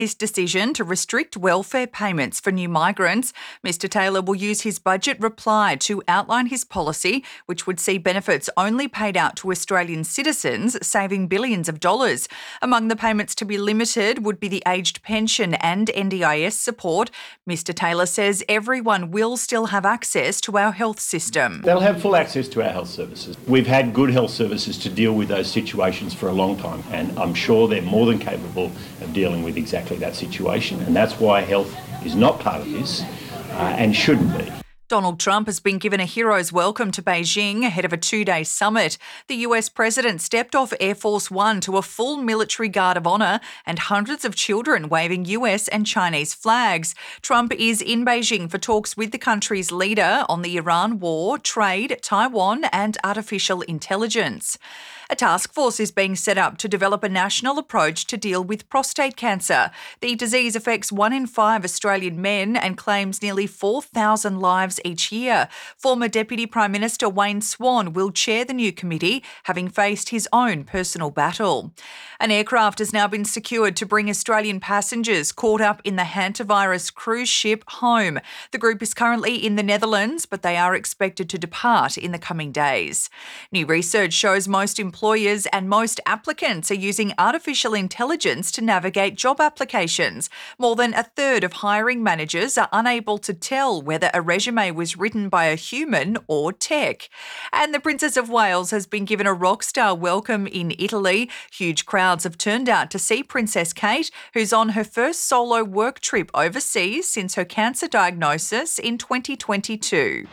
his decision to restrict welfare payments for new migrants. Mr Taylor will use his budget reply to outline his policy, which would see benefits only paid out to Australian citizens, saving billions of dollars. Among the payments to be limited would be the aged pension and NDIS support. Mr Taylor says everyone will still have access to our health system. They'll have full access to our health services. We've had good health services to deal with those situations for a long time, and I'm sure they're more than capable of dealing with exactly that situation, and that's why health is not part of this and shouldn't be. Donald Trump has been given a hero's welcome to Beijing ahead of a 2-day summit. The US president stepped off Air Force One to a full military guard of honour and hundreds of children waving US and Chinese flags. Trump is in Beijing for talks with the country's leader on the Iran war, trade, Taiwan and artificial intelligence. A task force is being set up to develop a national approach to deal with prostate cancer. The disease affects 1 in 5 Australian men and claims nearly 4,000 lives each year. Former Deputy Prime Minister Wayne Swan will chair the new committee, having faced his own personal battle. An aircraft has now been secured to bring Australian passengers caught up in the hantavirus cruise ship home. The group is currently in the Netherlands, but they are expected to depart in the coming days. New research shows most employers and most applicants are using artificial intelligence to navigate job applications. More than a third of hiring managers are unable to tell whether a resume was written by a human or tech. And the Princess of Wales has been given a rock star welcome in Italy. Huge crowds have turned out to see Princess Kate, who's on her first solo work trip overseas since her cancer diagnosis in 2022.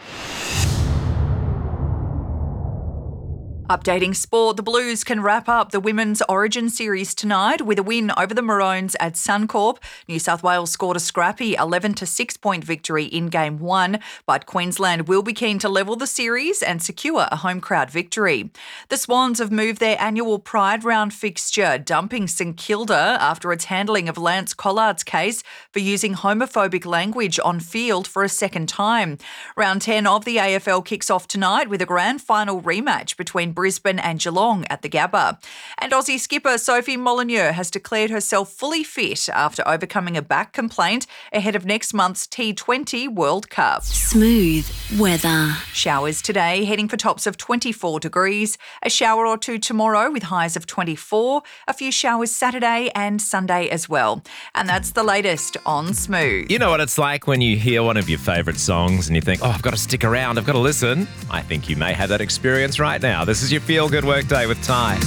Updating sport, the Blues can wrap up the Women's Origin Series tonight with a win over the Maroons at Suncorp. New South Wales scored a scrappy 11-6 point victory in Game 1, but Queensland will be keen to level the series and secure a home crowd victory. The Swans have moved their annual Pride Round fixture, dumping St Kilda after its handling of Lance Collard's case for using homophobic language on field for a second time. Round 10 of the AFL kicks off tonight with a grand final rematch between Brisbane and Geelong at the Gabba. And Aussie skipper Sophie Molyneux has declared herself fully fit after overcoming a back complaint ahead of next month's T20 World Cup. Smooth weather. Showers today, heading for tops of 24 degrees. A shower or two tomorrow with highs of 24. A few showers Saturday and Sunday as well. And that's the latest on Smooth. You know what it's like when you hear one of your favourite songs and you think, I've got to stick around, I've got to listen. I think you may have that experience right now. This is your Feel Good Workday with Ty.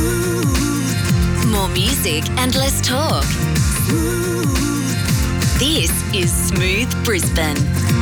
More music and less talk. This is Smooth Brisbane.